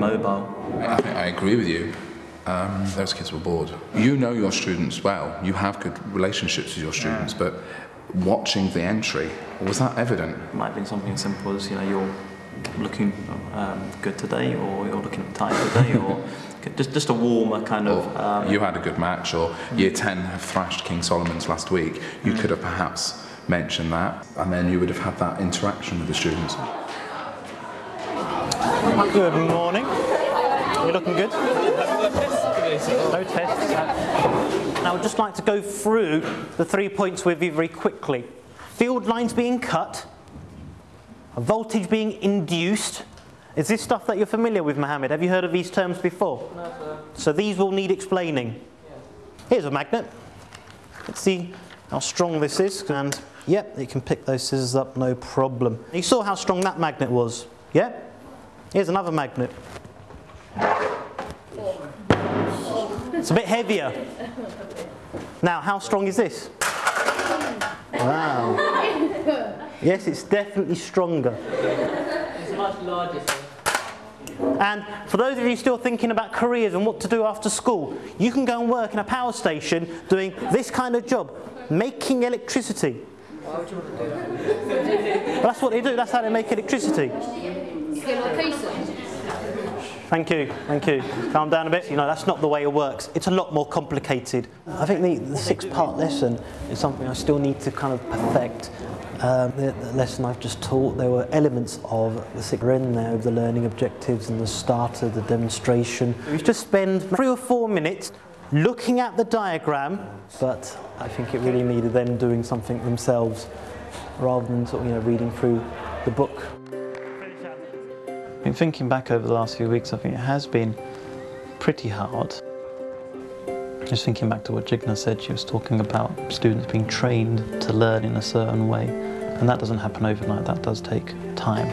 mobile. I think I agree with you. Those kids were bored. You know your students well. You have good relationships with your students, but watching the entry, was that evident? It might have been something as simple as, you're looking good today, or you're looking tired today, or just a warmer kind of... you had a good match, or Year 10 have thrashed King Solomon's last week. You could have perhaps mentioned that, and then you would have had that interaction with the students. Good morning. You looking good? No tests. Now I'd just like to go through the 3 points with you very quickly. Field lines being cut, a voltage being induced. Is this stuff that you're familiar with, Mohammed? Have you heard of these terms before? No, sir. So these will need explaining. Yeah. Here's a magnet. Let's see how strong this is, and yep, you can pick those scissors up, no problem. You saw how strong that magnet was, yeah? Here's another magnet. It's a bit heavier. Now, how strong is this? Wow. Yes, it's definitely stronger. It's much larger, sir. And for those of you still thinking about careers and what to do after school, you can go and work in a power station doing this kind of job, making electricity. Why would you want to do that? Well, that's what they do, that's how they make electricity. Thank you, thank you. Calm down a bit. That's not the way it works. It's a lot more complicated. I think the 6-part lesson is something I still need to kind of perfect. The lesson I've just taught, there were elements of the 6 in there, of the learning objectives and the starter, the demonstration. We just spend 3 or 4 minutes looking at the diagram, but I think it really needed them doing something themselves rather than sort of, reading through the book. Thinking back over the last few weeks, I think it has been pretty hard. Just thinking back to what Jigna said, she was talking about students being trained to learn in a certain way, and that doesn't happen overnight, that does take time.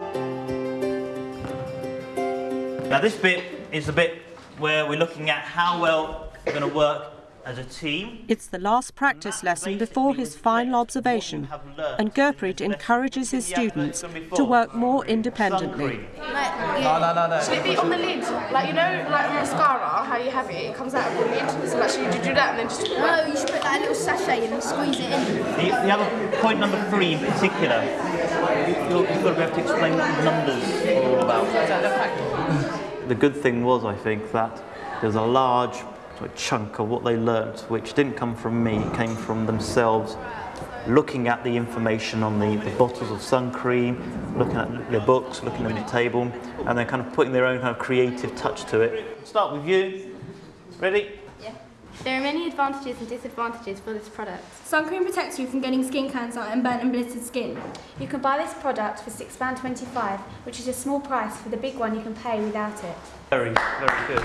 Now this bit is the bit where we're looking at how well we're going to work as a team. It's the last practice lesson before his final observation, and Gurpreet encourages his students to work more independently. No. Should it be on the lid? Like mascara, how you have it, it comes out of the lid. So like, should you do that and then just... No, you should put that little sachet and squeeze it in. The other point number 3 in particular, you've got to be able to explain what the numbers are all about. The good thing was, I think, that there's a large chunk of what they learnt, which didn't come from me, it came from themselves, looking at the information on the bottles of sun cream, looking at their books, looking at the table, and then kind of putting their own kind of creative touch to it. I'll start with you. Ready? Yeah. There are many advantages and disadvantages for this product. Sun cream protects you from getting skin cancer and burnt and blistered skin. You can buy this product for £6.25, which is a small price for the big one you can pay without it. Very, very good.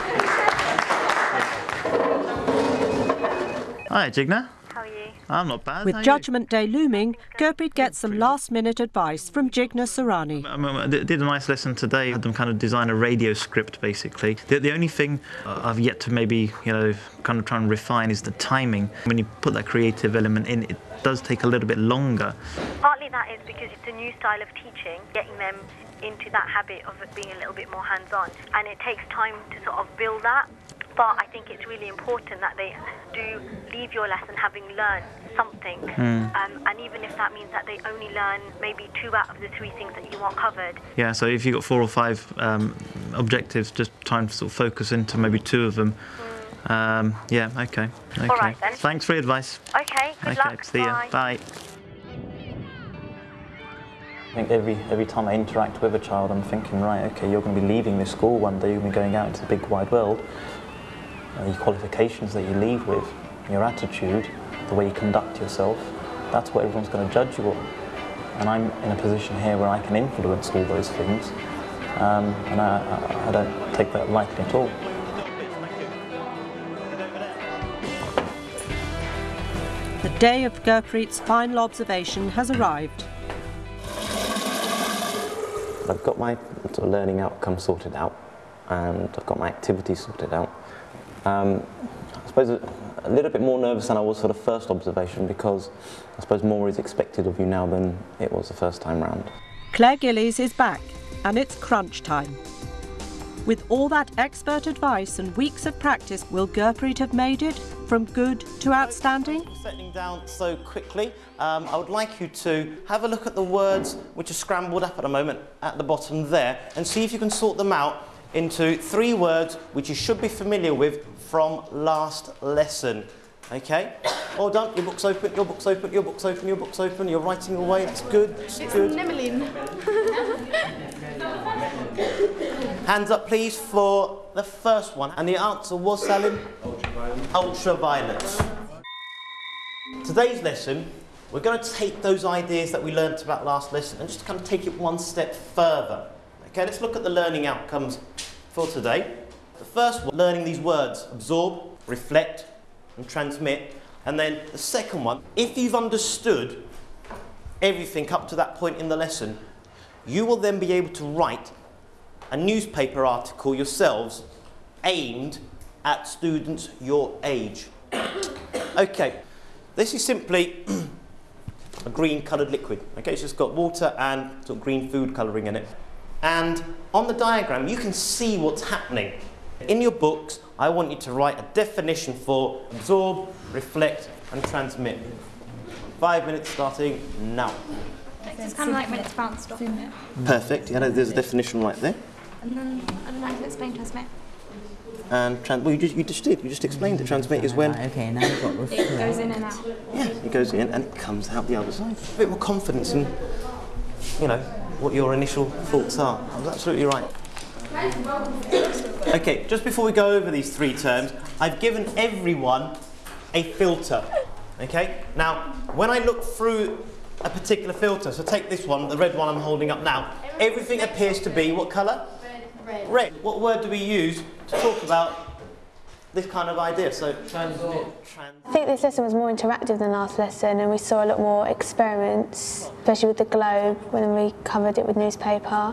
Hi, Jigna. How are you? I'm not bad. With Judgment Day looming, Gurpreet gets some last-minute advice from Jigna Surani. I did a nice lesson today. I had them kind of design a radio script, basically. The only thing I've yet to maybe, kind of try and refine is the timing. When you put that creative element in, it does take a little bit longer. Partly that is because it's a new style of teaching, getting them into that habit of it being a little bit more hands-on. And it takes time to sort of build that. But I think it's really important that they do leave your lesson having learned something. And even if that means that they only learn maybe 2 out of the 3 things that you want covered. Yeah, so if you've got 4 or 5 objectives, just try and sort of focus into maybe 2 of them. Yeah, okay. All right, then. Thanks for your advice. Okay, good luck. See ya. Bye. I think every time I interact with a child, I'm thinking, right, okay, you're going to be leaving this school one day, you're going to be going out into the big wide world. The qualifications that you leave with, your attitude, the way you conduct yourself, that's what everyone's going to judge you on. And I'm in a position here where I can influence all those things, and I don't take that lightly at all. The day of Gurpreet's final observation has arrived. I've got my sort of learning outcome sorted out, and I've got my activities sorted out. I suppose a little bit more nervous than I was for the first observation, because I suppose more is expected of you now than it was the first time round. Claire Gillies is back, and it's crunch time. With all that expert advice and weeks of practice, will Gurpreet have made it from good to outstanding? Settling down so quickly, I would like you to have a look at the words which are scrambled up at the moment at the bottom there and see if you can sort them out into 3 words which you should be familiar with from last lesson. Okay? All done. Your book's open, your book's open, your book's open, your book's open. You're writing away. That's good. It's good. Nemelin. Hands up, please, for the first one. And the answer was, Salim? Ultraviolet. Today's lesson, we're going to take those ideas that we learnt about last lesson and just kind of take it one step further. Okay, let's look at the learning outcomes for today. The first one, learning these words, absorb, reflect, and transmit. And then the second one, if you've understood everything up to that point in the lesson, you will then be able to write a newspaper article yourselves aimed at students your age. Okay, this is simply a green coloured liquid. Okay, it's just got water and sort of green food colouring in it. And on the diagram, you can see what's happening. In your books, I want you to write a definition for absorb, reflect, and transmit. 5 minutes starting now. It's kind of like when it's bounced off. Perfect. Yeah, there's a definition right there. And then I'd like to explain transmit. And well, you just did. You just explained that transmit is when Okay, now you've got reflect. It goes in and out. yeah, it goes in and it comes out the other side. A bit more confidence in, you know, what your initial thoughts are. I was absolutely right. Okay, just before we go over these 3 terms, I've given everyone a filter. Okay? Now, when I look through a particular filter, so take this one, the red one I'm holding up now, everything appears to be what colour? Red. Red. What word do we use to talk about this kind of idea? So, Transmit. I think this lesson was more interactive than last lesson, and we saw a lot more experiments, especially with the globe when we covered it with newspaper.